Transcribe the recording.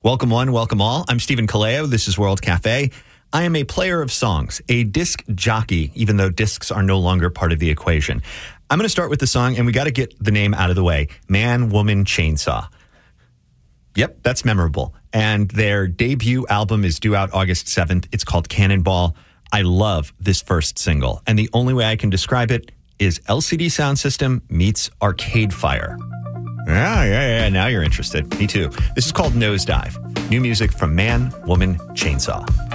Welcome one, welcome all. I'm Stephen Kaleo. This is World Cafe. I am a player of songs, a disc jockey, even though discs are no longer part of the equation. I'm going to start with the song, and we got to get the name out of the way. Man, Woman, Chainsaw. Yep, that's memorable. And their debut album is due out August 7th. It's called Cannonball. I love this first single, and the only way I can describe it is LCD Sound System meets Arcade Fire. Yeah. Now you're interested. Me too. This is called Nosedive. New music from Man, Woman, Chainsaw.